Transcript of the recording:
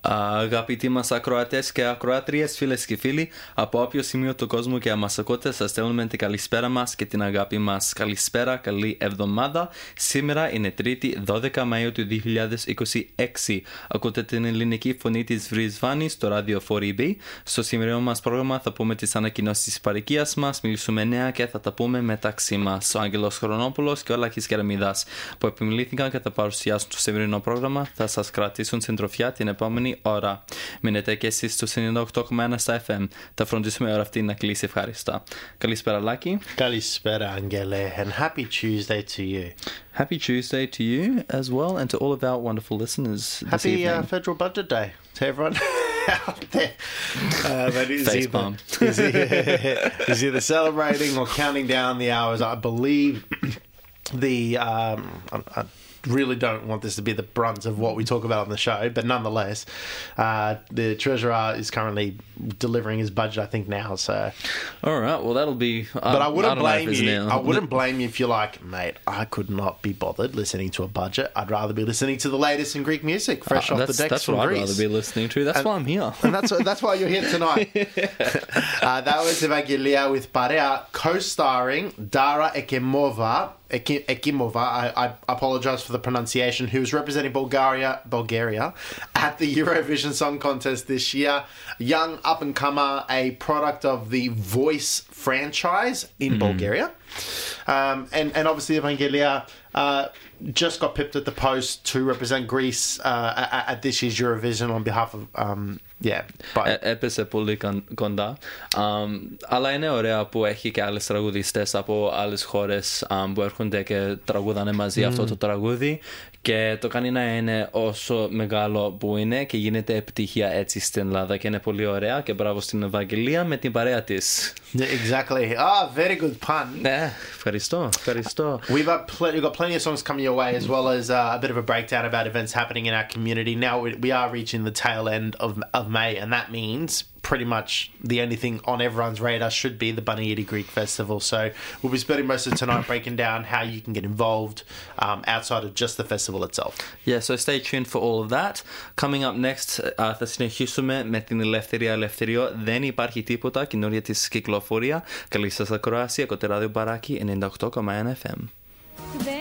Αγαπητοί μας ακροατές και ακροάτριες, φίλες και φίλοι, από όποιο σημείο του κόσμου και αν μας ακούτε, σας στέλνουμε την καλησπέρα μας και την αγάπη μας. Καλησπέρα, καλή εβδομάδα. Σήμερα είναι Τρίτη, 12 Μαΐου του 2026. Ακούτε την ελληνική φωνή της Βρισβάνης στο ράδιο 4EB. Στο σημερινό μας πρόγραμμα θα πούμε τις ανακοινώσεις της παροικίας μας, μιλήσουμε νέα και θα τα πούμε μεταξύ μας. Ο Άγγελος Χρονόπουλος και ο Λάκης Κεραμίδας που επιμελήθηκαν και θα παρουσιάσουν το σημερινό πρόγραμμα θα σας κρατήσουν συντροφιά την επόμενη ώρα. Μείνετε και εσείς στο 98,1 στα FM. Θα φροντίσουμε η ώρα αυτή να κλείσει ευχάριστα. Καλησπέρα Λάκη. Καλησπέρα Άγγελε, and happy Tuesday to you. Happy Tuesday to you as well and to all of our wonderful listeners this Happy evening. Federal Budget Day to everyone out there. That is Facepalm. is either celebrating or counting down the hours. I believe I really don't want this to be the brunt of what we talk about on the show, but nonetheless, the Treasurer is currently delivering his budget, I think, now. So, All right, well that'll be. but I wouldn't blame you. Now. I wouldn't blame you if you're like, mate, I could not be bothered listening to a budget. I'd rather be listening to the latest in Greek music, fresh off the decks That's from what Greece. I'd rather be listening to. That's why I'm here. And that's why you're here tonight. That was Evangelia with Parea, co-starring Dara Ekimova. I apologize for the pronunciation, who is representing Bulgaria at the Eurovision Song Contest this year. Young up-and-comer, a product of the Voice franchise in Bulgaria. And obviously Evangelia just got pipped at the post to represent Greece at this year's Eurovision on behalf of Έπεσε πολύ κοντά. Αλλά είναι ωραία που έχει και άλλες τραγουδιστές από άλλες χώρες που έρχονται και τραγουδάνε μαζί αυτό το τραγούδι και το κάνει να είναι όσο μεγάλο που είναι και γίνεται επιτυχία έτσι στην Ελλάδα και είναι πολύ ωραία και μπράβο στην Ευαγγελία με την παρέα της. Yeah, exactly. Very good pun. Ευχαριστώ. We've got plenty of songs coming your way, as well as a bit of a breakdown about events happening in our community. Now we are reaching the tail end of May, and that means pretty much the only thing on everyone's radar should be the Banaidi Greek Festival. So we'll be spending most of tonight breaking down how you can get involved outside of just the festival itself. Yeah, so stay tuned for all of that. Coming up next, θα συνεχίσουμε με την Ελευθερίο. Δεν υπάρχει τίποτα, καινούργια της κυκλοφορία. Καλή σας ακρόαση, Εκωτεράδιο Μπαράκι, 98,1 FM.